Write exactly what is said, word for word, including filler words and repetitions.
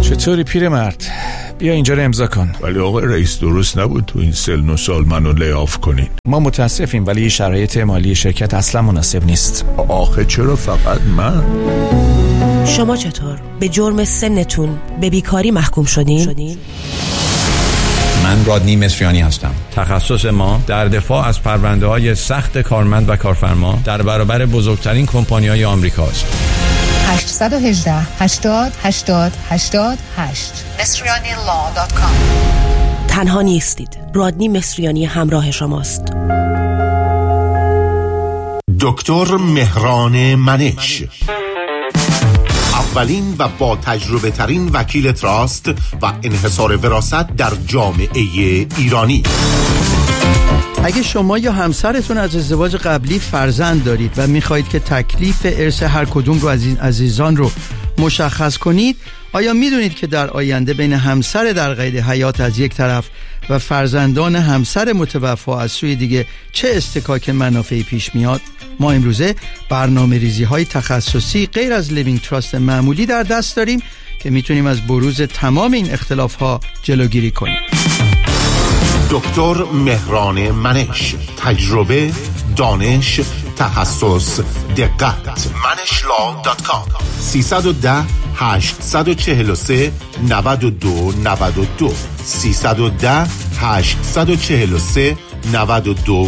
چطوری پیرمرد؟ بیا اینجا رو امضا کن. ولی آقای رئیس درست نبود تو این سن و سال منو لی‌آف کنین. ما متاسفیم ولی شرایط مالی شرکت اصلا مناسب نیست. آخه چرا فقط من؟ شما چطور؟ به جرم سنتون به بیکاری محکوم شدین؟ من رادنی مصریانی هستم. تخصص ما در دفاع از پرونده‌های سخت کارمند و کارفرما در برابر بزرگترین کمپانی‌های آمریکاست. هشت یک هشت هشتاد هشتاد هشتاد هشت مصریانی لا دات کام. تنها نیستید. رادنی مصریانی همراه شماست. دکتر مهران منش، اولین و با تجربه ترین وکیل تراست و انحصار وراثت در جامعه ایرانی. اگه شما یا همسرتون از ازدواج قبلی فرزند دارید و میخواهید که تکلیف ارث هر کدوم رو از این عزیزان رو مشخص کنید، آیا میدونید که در آینده بین همسر در قید حیات از یک طرف و فرزندان همسر متوفا از سوی دیگه چه استکاک منافعی پیش میاد؟ ما امروزه برنامه ریزی های تخصصی غیر از لیوینگ تراست معمولی در دست داریم که میتونیم از بروز تمام این اختلاف ها جلوگیری کنیم. دکتر مهران منش، تجربه، دانش، تخصص، دقت. منش لا دات کام. سیصد و ده هشتصد و چهل و سه نود و دو نود و دو سیصد و ده هشتصد و چهل و سه نود و دو